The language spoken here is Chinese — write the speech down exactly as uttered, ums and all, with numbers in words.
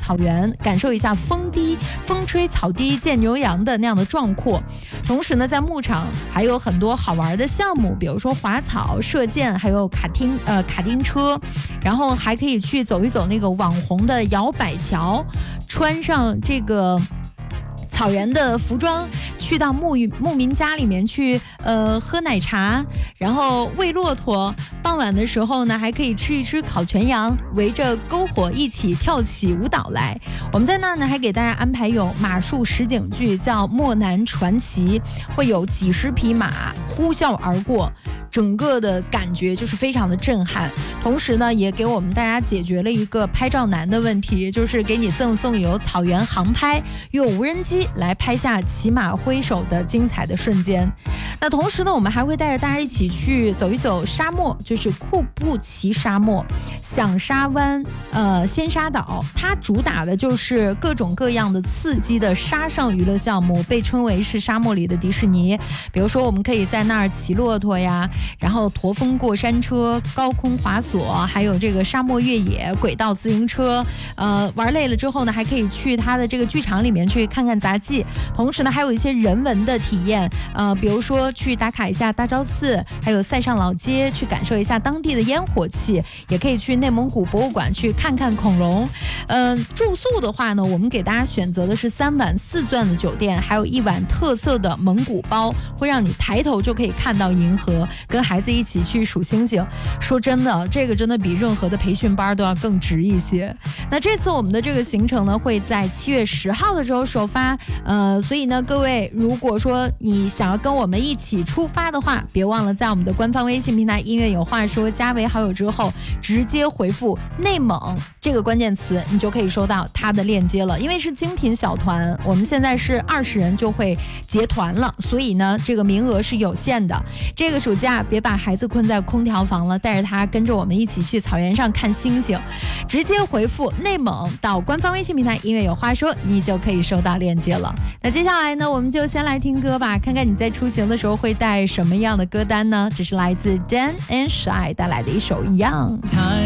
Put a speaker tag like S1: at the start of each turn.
S1: 草原，感受一下风低风吹草低见牛羊的那样的壮阔。同时呢，在牧场还有很多好玩的项目，比如说滑草、射箭，还有卡丁呃卡丁车，然后还可以去走一走那个网红的摇摆桥，穿上这个草原的服装，去到牧牧民家里面去，呃，喝奶茶，然后喂骆驼。傍晚的时候呢，还可以吃一吃烤全羊，围着篝火一起跳起舞蹈来。我们在那儿呢，还给大家安排有马术实景剧，叫《漠南传奇》，会有几十匹马呼啸而过。整个的感觉就是非常的震撼，同时呢，也给我们大家解决了一个拍照难的问题，就是给你赠送有草原航拍，用无人机来拍下骑马挥手的精彩的瞬间。那同时呢，我们还会带着大家一起去走一走沙漠，就是库布齐沙漠、响沙湾、呃仙沙岛，它主打的就是各种各样的刺激的沙上娱乐项目，被称为是沙漠里的迪士尼。比如说，我们可以在那儿骑骆驼呀，然后驼峰过山车、高空滑索，还有这个沙漠越野、轨道自行车。呃，玩累了之后呢，还可以去它的这个剧场里面去看看杂技。同时呢，还有一些人文的体验，呃，比如说去打卡一下大昭寺，还有塞上老街，去感受一下当地的烟火气。也可以去内蒙古博物馆去看看恐龙。嗯、呃，住宿的话呢，我们给大家选择的是三晚四钻的酒店，还有一晚特色的蒙古包，会让你抬头就可以看到银河。跟孩子一起去数星星，说真的，这个真的比任何的培训班都要更值一些。那这次我们的这个行程呢，会在七月十号的时候首发，呃，所以呢，各位如果说你想要跟我们一起出发的话，别忘了在我们的官方微信平台音乐有话说加为好友之后，直接回复内蒙这个关键词，你就可以收到它的链接了。因为是精品小团，我们现在是二十人就会结团了，所以呢，这个名额是有限的。这个暑假别把孩子困在空调房了，带着他跟着我们一起去草原上看星星，直接回复内蒙到官方微信平台音乐有话说，你就可以收到链接了。那接下来呢，我们就先来听歌吧，看看你在出行的时候会带什么样的歌单呢？这是来自 Dan and Shy 带来的一首 Young。